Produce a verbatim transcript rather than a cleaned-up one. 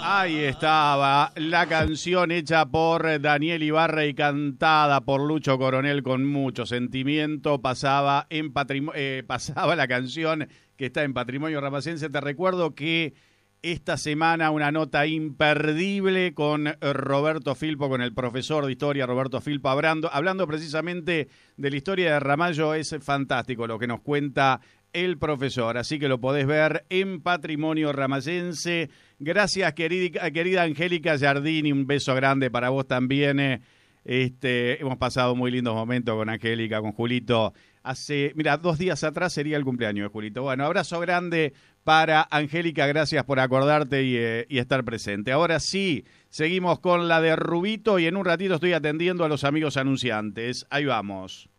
Ahí estaba la canción hecha por Daniel Ibarra y cantada por Lucho Coronel con mucho sentimiento. Pasaba en patrimonio, eh, pasaba la canción que está en Patrimonio Ramacense. Te recuerdo que esta semana una nota imperdible con Roberto Filpo, con el profesor de historia Roberto Filpo, hablando, hablando precisamente de la historia de Ramallo. Es fantástico lo que nos cuenta el profesor, así que lo podés ver en Patrimonio Ramacense. Gracias, querida, querida Angélica Giardini, un beso grande para vos también. Este, hemos pasado muy lindos momentos con Angélica, con Julito. Hace, mira, dos días atrás sería el cumpleaños de Julito. Bueno, abrazo grande para Angélica, gracias por acordarte y, eh, y estar presente. Ahora sí, seguimos con la de Rubito y en un ratito estoy atendiendo a los amigos anunciantes. Ahí vamos.